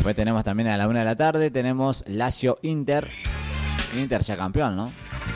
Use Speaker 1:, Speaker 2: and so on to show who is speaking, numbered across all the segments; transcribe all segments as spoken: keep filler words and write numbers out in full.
Speaker 1: Después tenemos también a la una de la tarde, tenemos Lazio Inter. Inter ya campeón, ¿no?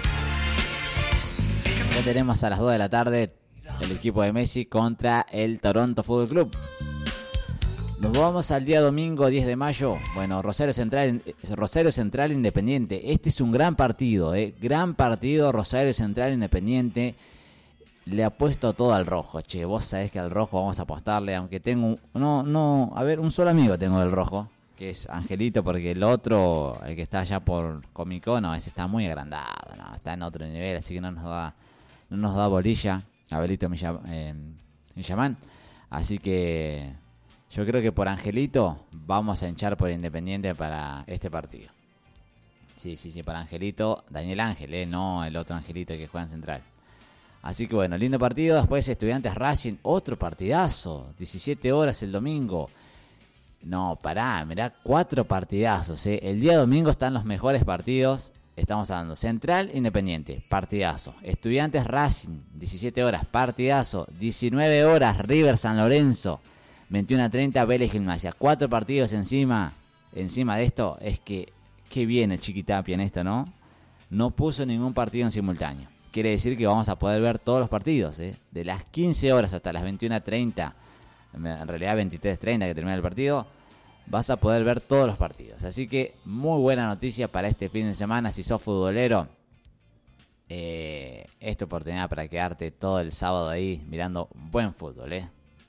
Speaker 1: Ya tenemos a las dos de la tarde el equipo de Messi contra el Toronto Fútbol Club. Nos vamos al día domingo diez de mayo. Bueno, Rosario Central, Rosario Central Independiente. Este es un gran partido, ¿eh? Gran partido, Rosario Central Independiente. Le apuesto todo al rojo, che. Vos sabés que al rojo vamos a apostarle, aunque tengo un, no, no, a ver, un solo amigo tengo del rojo, que es Angelito, porque el otro, el que está allá por Comico, no, ese está muy agrandado, no, está en otro nivel, así que no nos da, no nos da bolilla, Abelito Millamán. Así que yo creo que por Angelito vamos a hinchar por Independiente para este partido. Sí, sí, sí, para Angelito, Daniel Ángel, eh, no el otro Angelito que juega en Central. Así que bueno, lindo partido. Después Estudiantes Racing, otro partidazo, diecisiete horas el domingo. No, pará, mirá, cuatro partidazos, ¿eh? El día domingo están los mejores partidos. Estamos hablando Central Independiente, partidazo. Estudiantes Racing, diecisiete horas, partidazo. diecinueve horas, River San Lorenzo, veintiuno a treinta, Vélez Gimnasia. Cuatro partidos encima, encima de esto. Es que, qué bien el Chiquitapia en esto, ¿no? No puso ningún partido en simultáneo. Quiere decir que vamos a poder ver todos los partidos, ¿eh? De las quince horas hasta las veintiuno a treinta, en realidad veintitrés a treinta que termina el partido, vas a poder ver todos los partidos. Así que muy buena noticia para este fin de semana. Si sos futbolero, eh, es tu oportunidad para quedarte todo el sábado ahí mirando buen fútbol, ¿eh?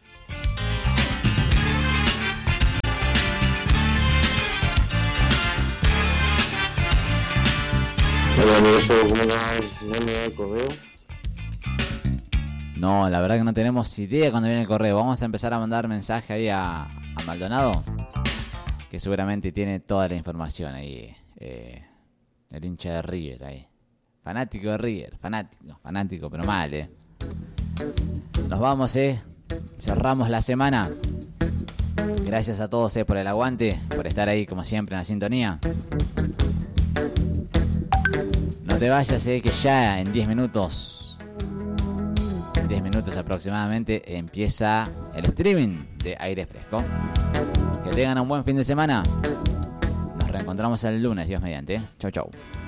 Speaker 1: No, la verdad que no tenemos idea cuando viene el correo. Vamos a empezar a mandar mensaje ahí a, a Maldonado, que seguramente tiene toda la información ahí. Eh, el hincha de River ahí. Fanático de River, fanático, fanático, pero mal, eh. Nos vamos, eh. Cerramos la semana. Gracias a todos, eh, por el aguante, por estar ahí como siempre en la sintonía. No te vayas, eh, que ya en diez minutos, diez minutos aproximadamente, empieza el streaming de Aire Fresco. Que tengan un buen fin de semana. Nos reencontramos el lunes, Dios mediante. Chau, chau.